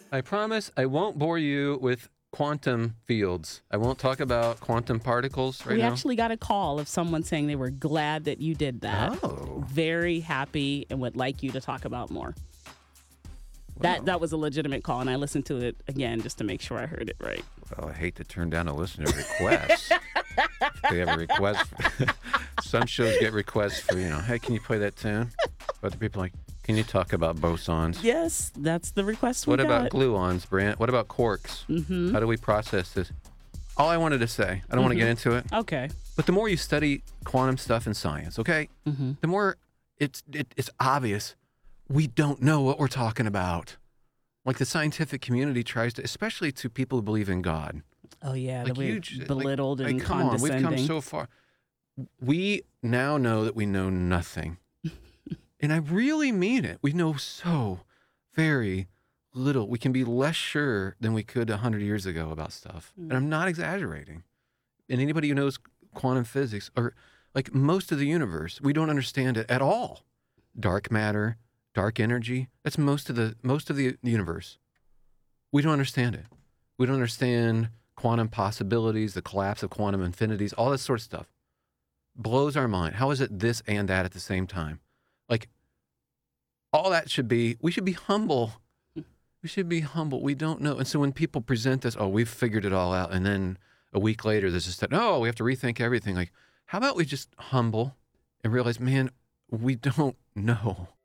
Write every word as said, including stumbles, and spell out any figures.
I promise I won't bore you with quantum fields. I won't talk about quantum particles right We now. actually got a call of someone saying they were glad that you did that. Oh. Very happy and would like you to talk about more. That Wow. that was a legitimate call, and I listened to it again just to make sure I heard it right. Well, I hate to turn down a listener request. They have a request. For, some shows get requests for, you know, hey, can you play that tune? Other people are like, can you talk about bosons? Yes, that's the request we What got. about gluons, Brant? What about quarks? Mm-hmm. How do we process this? All I wanted to say, I don't want to get into it, Okay. but the more you study quantum stuff in science, okay, Mm-hmm. the more it's it, it's obvious we don't know what we're talking about. Like the scientific community tries to, especially to people who believe in God. Oh yeah, Like that we're you, j- like- belittled like, and come on, we've condescending. come so far. We now know that we know nothing, and I really mean it. We know so very little. We can be less sure than we could a hundred years ago about stuff, Mm. and I'm not exaggerating. And anybody who knows quantum physics or like most of the universe, we don't understand it at all. Dark matter, dark energy, that's most of the most of the universe. We don't understand it. We don't understand quantum possibilities, the collapse of quantum infinities, all this sort of stuff. Blows our mind. How is it this and that at the same time? Like all that should be, we should be humble. We should be humble. We don't know. And so when people present us, oh, we've figured it all out, and then a week later, there's just that, no, we have to rethink everything. Like, how about we just humble and realize, man, we don't know.